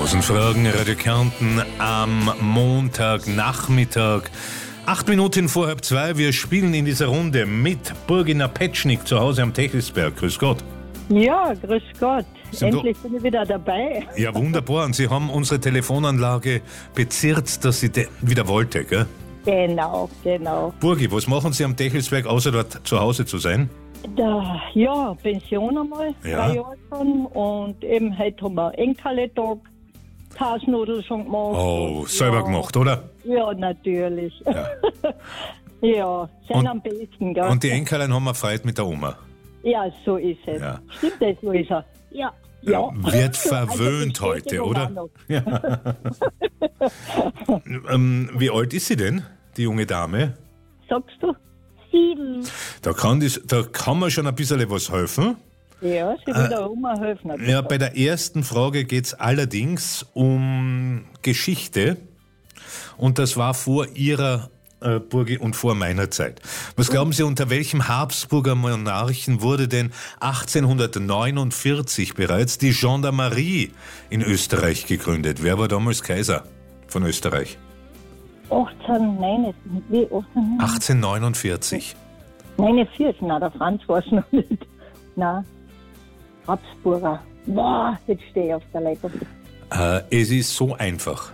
1000 Fragen, Radio Kärnten am Montagnachmittag. 8 Minuten vor 1:30. Wir spielen in dieser Runde mit Burgina Petschnik zu Hause am Techelsberg. Grüß Gott. Ja, grüß Gott. Endlich bin ich wieder dabei. Ja, wunderbar. Und Sie haben unsere Telefonanlage bezirzt, dass Sie wieder wollte, gell? Genau. Burgi, was machen Sie am Techelsberg, außer dort zu Hause zu sein? Ja, Pension einmal, Ja. 3 Jahre schon. Und eben heute haben wir Enkerle-Tag, Kasnudeln schon gemacht. Oh, selber gemacht, oder? Ja, natürlich. Ja. Ja, sind Und- am besten, gell? Und die Enkerlein haben wir Freude mit der Oma. Ja, so ist es. Ja. Stimmt das, Luisa? Ja. Wird verwöhnt Also, heute, Bestätigung oder? auch noch. Wie alt ist sie denn, die junge Dame? Sagst du? 7. Da kann man schon ein bisschen was helfen. Ja, sie will der Oma helfen. Ja, bei der ersten Frage geht es allerdings um Geschichte. Und das war vor Ihrer Burgi und vor meiner Zeit. Was glauben Sie, unter welchem Habsburger Monarchen wurde denn 1849 bereits die Gendarmerie in Österreich gegründet? Wer war damals Kaiser von Österreich? 1849. 49, nein, der Franz war es noch nicht. Nein, Habsburger. Boah, jetzt stehe ich auf der Leitung. Es ist so einfach.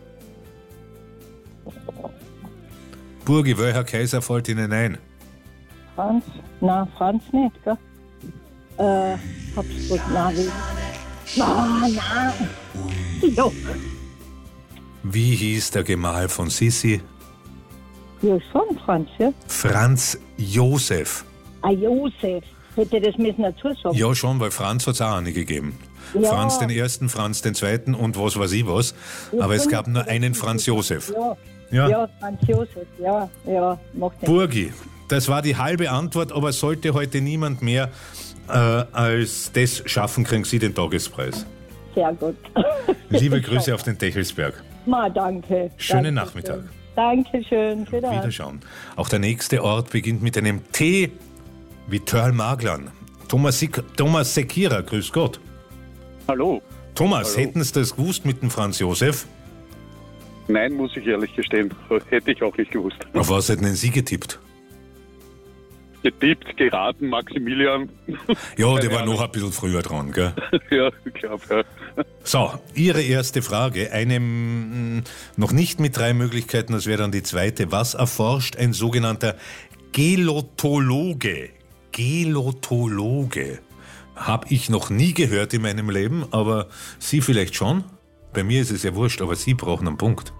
Burgi, welcher Kaiser fällt Ihnen ein? Franz? Nein, Franz nicht, gell? Habsburg, nein, wie? Nein. Ja. Wie hieß der Gemahl von Sissi? Ja, schon Franz, ja. Franz Josef. Ah, Josef. Hätte das müssen dazu sagen. Ja, schon, weil Franz hat es auch eine gegeben. Ja. Franz den Ersten, Franz den Zweiten und was weiß ich was. Aber es gab nur einen Franz Josef. Ja, Franz Josef, ja, macht nichts. Burgi, das war die halbe Antwort, aber sollte heute niemand mehr als das schaffen, kriegen Sie den Tagespreis. Sehr gut. Liebe Grüße auf den Techelsberg. Danke. Schönen Danke Nachmittag. schön. Dankeschön. Wiederschauen. Auch der nächste Ort beginnt mit einem T wie Törl-Maglan. Thomas Sekira, grüß Gott. Hallo. Thomas, Hallo. hätten Sie das gewusst mit dem Franz Josef? Nein, muss ich ehrlich gestehen. Hätte ich auch nicht gewusst. Auf was hätten denn Sie getippt? Getippt, geraten, Maximilian. Ja, der Keine war Ahnung. noch ein bisschen früher dran, gell? Ja, ich glaube, ja. So, Ihre erste Frage, noch nicht mit 3 Möglichkeiten, das wäre dann die zweite. Was erforscht ein sogenannter Gelotologe? Gelotologe. Habe ich noch nie gehört in meinem Leben, aber Sie vielleicht schon? Bei mir ist es ja wurscht, aber Sie brauchen einen Punkt.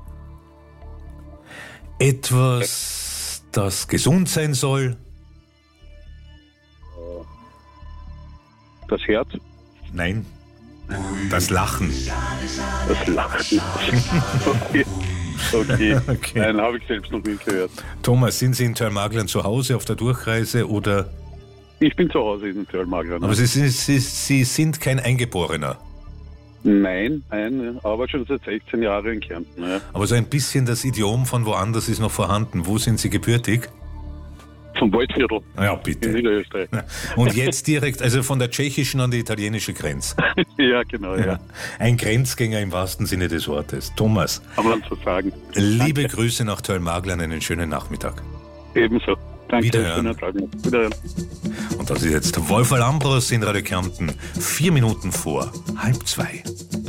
Etwas, das gesund sein soll? Das Herz, Nein. Das Lachen. das Lachen. Okay. Okay. Nein, habe ich selbst noch nie gehört. Thomas, sind Sie in Törl-Maglan zu Hause auf der Durchreise oder... Ich bin zu Hause in Törl-Maglan. Aber Sie sind kein Eingeborener. Nein, aber schon seit 16 Jahren in Kärnten. Ja. Aber so ein bisschen das Idiom von woanders ist noch vorhanden. Wo sind Sie gebürtig? Vom Waldviertel Ja, in bitte. Niederösterreich. Und jetzt direkt, also von der tschechischen an die italienische Grenze. Ja, genau, ja. Ein Grenzgänger im wahrsten Sinne des Wortes. Thomas, Kann man so sagen. liebe Grüße nach Törl-Maglan, einen schönen Nachmittag. Ebenso. Danke. Wiederhören. Schönen Tag noch. Wiederhören. Und das ist jetzt Wolf Alambros in Radio Kärnten, 4 Minuten vor 1:30.